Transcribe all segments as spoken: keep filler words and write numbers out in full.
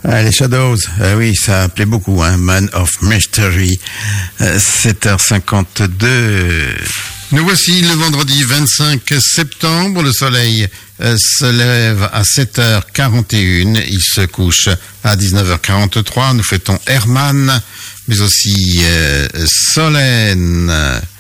Ah, les Shadows, euh, oui, ça plaît beaucoup, hein, Man of Mystery, euh, sept heures cinquante-deux. Nous voici le vendredi vingt-cinq septembre, le soleil euh, se lève à sept heures quarante et une, il se couche à dix-neuf heures quarante-trois, nous fêtons Herman, mais aussi euh, Solène.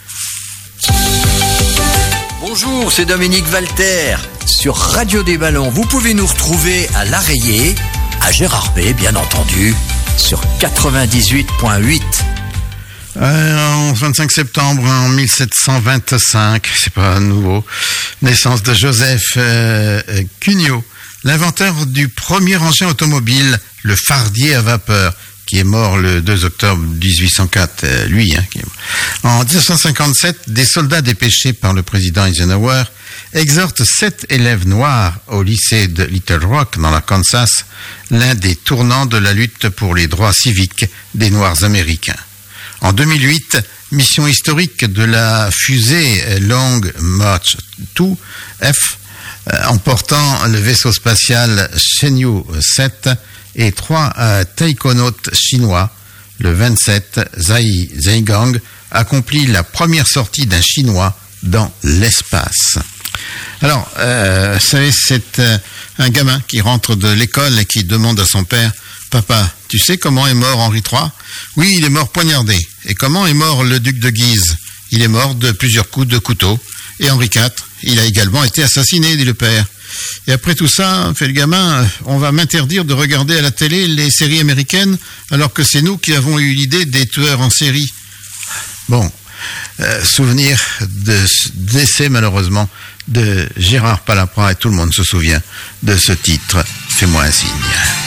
Bonjour, c'est Dominique Walter sur Radio des Ballons. Vous pouvez nous retrouver à l'Arrayé, à Gérard Bay, bien entendu, sur quatre-vingt-dix-huit point huit. Euh, en vingt-cinq septembre en mille sept cent vingt-cinq, c'est pas nouveau, naissance de Joseph euh, Cugnot, l'inventeur du premier engin automobile, le fardier à vapeur, qui est mort le deux octobre dix-huit cent quatre, euh, lui. Hein, qui est mort. En dix-neuf cent cinquante-sept, des soldats dépêchés par le président Eisenhower exhortent sept élèves noirs au lycée de Little Rock, dans l'Arkansas, l'un des tournants de la lutte pour les droits civiques des Noirs américains. En deux mille huit, mission historique de la fusée Long March deux F, euh, emportant le vaisseau spatial Shenzhou sept et trois euh, taïkonautes chinois, le vingt-sept Zai Zhegang, accomplit la première sortie d'un Chinois dans l'espace. Alors, euh, vous savez, c'est euh, un gamin qui rentre de l'école et qui demande à son père: « Papa, tu sais comment est mort Henri trois ? » « Oui, il est mort poignardé. Et comment est mort le duc de Guise ? Il est mort de plusieurs coups de couteau. Et Henri quatre, il a également été assassiné, dit le père. Et après tout ça, fait le gamin, on va m'interdire de regarder à la télé les séries américaines alors que c'est nous qui avons eu l'idée des tueurs en série. » Bon, euh, souvenir de décès malheureusement de Gérard Palaprat, et tout le monde se souvient de ce titre. Fais-moi un signe.